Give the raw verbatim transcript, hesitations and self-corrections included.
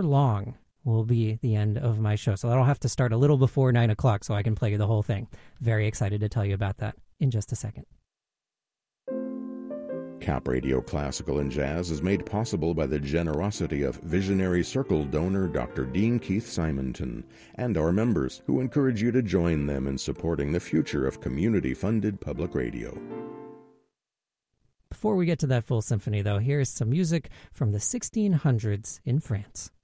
long will be the end of my show. So that'll have to start a little before nine o'clock so I can play you the whole thing. Very excited to tell you about that in just a second. Cap Radio Classical and Jazz is made possible by the generosity of Visionary Circle donor Doctor Dean Keith Simonton and our members, who encourage you to join them in supporting the future of community-funded public radio. Before we get to that full symphony, though, here's some music from the sixteen hundreds in France.